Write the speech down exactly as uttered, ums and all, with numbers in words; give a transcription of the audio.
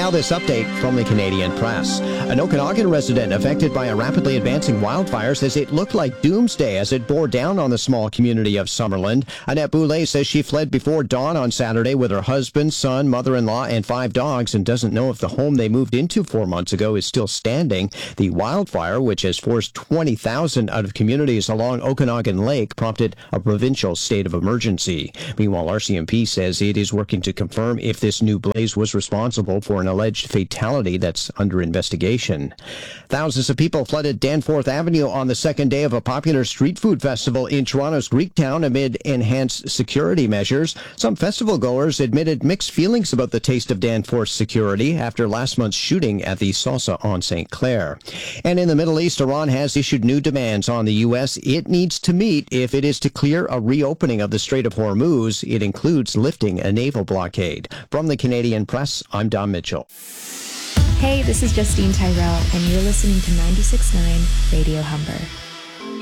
now this update from the Canadian Press. An Okanagan resident affected by a rapidly advancing wildfire says it looked like doomsday as it bore down on the small community of Summerland. Annette Boulay says she fled before dawn on Saturday with her husband, son, mother-in-law, and five dogs and doesn't know if the home they moved into four months ago is still standing. The wildfire, which has forced twenty thousand out of communities along Okanagan Lake, prompted a provincial state of emergency. Meanwhile, R C M P says it is working to confirm if this new blaze was responsible for an alleged fatality that's under investigation. Thousands of people flooded Danforth Avenue on the second day of a popular street food festival in Toronto's Greektown amid enhanced security measures. Some festival goers admitted mixed feelings about the taste of Danforth's security after last month's shooting at the Salsa on Saint Clair. And in the Middle East, Iran has issued new demands on the U S it needs to meet if it is to clear a reopening of the Strait of Hormuz. It includes lifting a naval blockade. From the Canadian Press, I'm Don Mitchell. Hey, this is Justine Tyrell, and you're listening to ninety-six point nine Radio Humber.